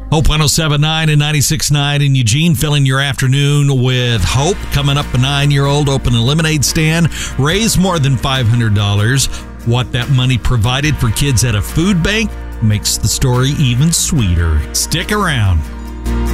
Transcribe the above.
Hope 107.9 and 96.9 in Eugene, filling your afternoon with hope. Coming up, a 9-year-old opened a lemonade stand, raised more than $500. What that money provided for kids at a food bank makes the story even sweeter. Stick around.